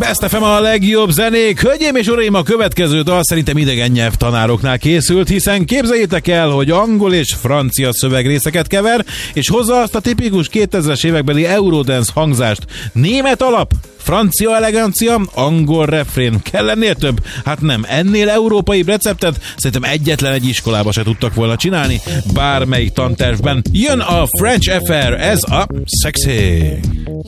Best FM a legjobb zenék. Hölgyeim és uraim, a következő dal szerintem idegen nyelvtanároknál készült, hiszen képzeljétek el, hogy angol és francia szövegrészeket kever, és hozza azt a tipikus 2000-es évekbeli Eurodance hangzást. Német alap, francia elegancia, angol refrén. Kell ennél több? Hát nem. Ennél európai receptet szerintem egyetlen egy iskolába se tudtak volna csinálni. Bármelyik tantervben. Jön a French Affair, ez a Sexy.